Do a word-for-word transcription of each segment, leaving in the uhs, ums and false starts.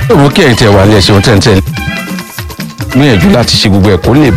òun kí ẹ̀yin tẹ̀ wá lé ẹ̀ṣẹ̀ tẹ̀ǹtẹ̀ gbìyànjú láti ṣe gbogbo ẹ̀ kó lè.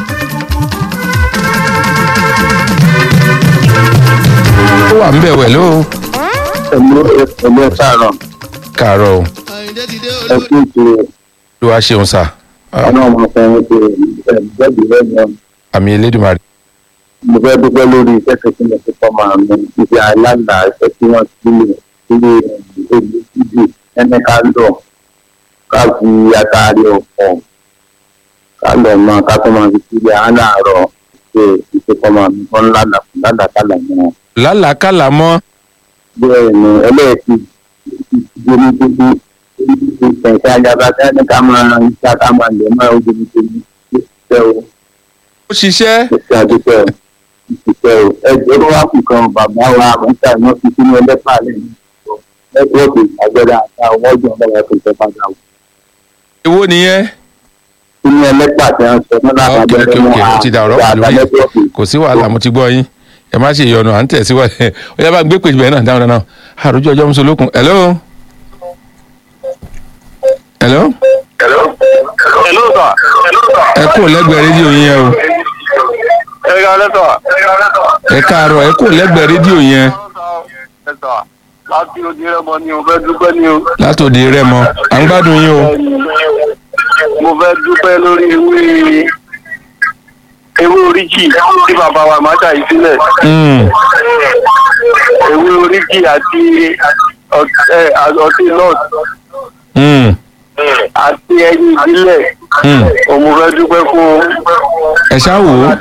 ó wà ń bẹ̀ wẹ̀ ló. ẹ̀mú ẹ̀mú káàárọ̀. káàárọ̀ o. ẹ kú ìṣòro. ló wá ṣeun sà. ọ̀nà ọmọ kan ń ṣe ẹ̀ẹ́dẹ́gbẹ̀rún lẹ́nu. àmì Elédùmarè. mo fẹ́ dúpẹ́ lórí iṣẹ́ tuntun mo ti fọ́ máa mi ibi alága iṣẹ́ tí wọ́n ti lè sílé olùdíje ẹni ká lọ ká fi àtàrí ọ̀pọ̀ ká lọ mọ ká tó máa fi sílé aláàárọ̀ ṣe ìṣèkọ́ máa mi fọ́n ládàkálà mọ́. lálàkàlà mọ́. bẹ́ẹ̀ ni ẹlẹ́ẹ̀kì ìdíje ní gbogbo ìṣẹ̀ṣẹ̀ ajaba ẹni ká máa ń ṣá ká máa lè máa ojú ní gbogbo ìṣẹ́ o. ó ṣiṣẹ́. ìṣẹ́ àdúgbò ìṣẹ́ o ẹgbẹ́ ló wá kù kan bàbá wa àmọ́ta iná fi sínú ẹlẹ́pà lẹ́yìn nẹ́tíwọ́ọ̀kì àgbẹ̀dẹ àti àwọn ọjọ́ ọ̀gbẹ́rẹ́ tó ṣe padà wò. èwo nìyẹn. sínú ẹlẹ́pà tí wọ́n sọ náà láti abẹ́rẹ́ wọn ó ti dà ọ̀rọ̀ wà lórí kò sí wàhálà mo ti gbọ́ yín ẹ má ṣe ìyọnu à ń tẹ̀síwájú ó yá bá gbé pèjì bẹ́ẹ̀ náà dáhùn náà àròjọ ọjọ́ mùsùlùkùn hello. hello. hello. hello sir. ẹ kú lẹ́gbẹ̀ẹ́ rédíò yín yẹn o. ẹ káàárọ̀ sir. ẹ káàárọ̀ ẹ kú lẹ́gbẹ̀ẹ́ rédíò yẹn. ẹ sà láti òde rẹmọ ni mo fẹ́ dúpẹ́ ni o. láti òde rẹmọ à ń gbádùn yín o. mo fẹ́ dúpẹ́ lórí ewé ewé oríkì tí bàbá wa máa ṣàyí sílẹ̀. ewé oríkì àti ọtí nọ́ọ̀tì àti ẹyin ìbílẹ̀ òun mo fẹ́ dúpẹ́ fún. ẹ ṣáà wò ó.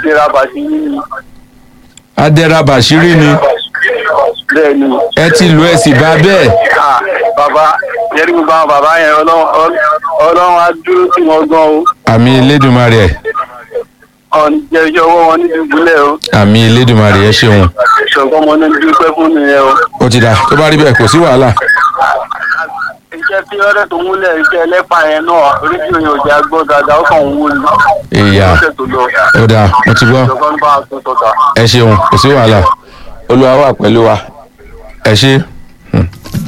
adẹ́ra bàṣírí adẹ́ra bàṣírí ni. ni. bẹ́ẹ̀ni. ẹ ti lu ẹ sì bá bẹ́ẹ̀. bàbá yẹri gbogbo àwọn bàbá yẹn ọlọ́run á dúró sí wọn gan o. àmì Elédùmarè. ọ̀njẹ́ ìṣọwọ́ wọn ní ìbílẹ̀ o. àmì Elédùmarè ẹ ṣeun. ṣọ̀gbọ́n mo ní dúpẹ́ fún nìyẹn o. ó ti dà tó bá rí bẹ́ẹ̀ kò sí wàhálà. iṣẹ́ tí ọ̀rẹ́ tó múlẹ̀ iṣẹ́ ẹlẹ́pà yẹn náà rédíò yẹn ò jẹ́ agbọ́ dáadáa ó kàn ń wó ni. ìyá ó dà mo ti gbọ́. ẹ ṣeun kò sí wàhálà Olúwa wà pẹ̀lú wa ẹ ṣé.